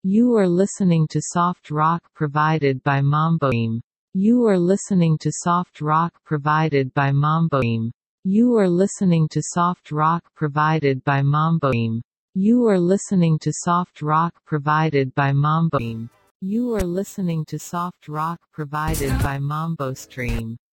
You are listening to soft rock provided by Mamboim. You are listening to soft rock provided by Mamboim. You are listening to soft rock provided by Mamboim. You are listening to soft rock provided by Mamboim. You are listening to soft rock provided by Mambo Stream.